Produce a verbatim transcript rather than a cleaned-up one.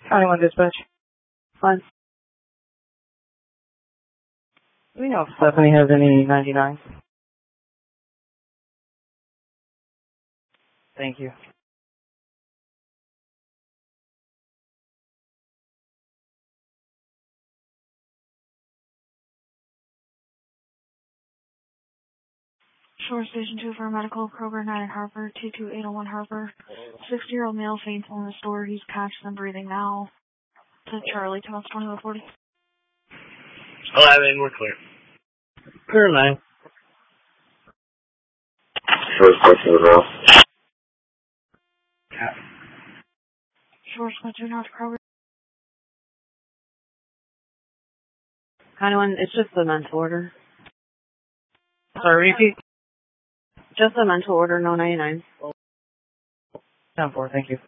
County one dispatch. Fine. Do we know if Stephanie has any ninety-nines? Thank you. Shore Station two for medical, Kroger nine at Harper, two two eight oh one Harper. sixty-year-old male faints in the store. He's patched and breathing now. To Charlie, two twenty-one forty. eleven, we're clear. Clear nine. Shore Station as well. Shore Station two, Kroger. County one, it's just the mental order. Sorry, repeat. Just the mental order, no ninety-nines. ten four, thank you.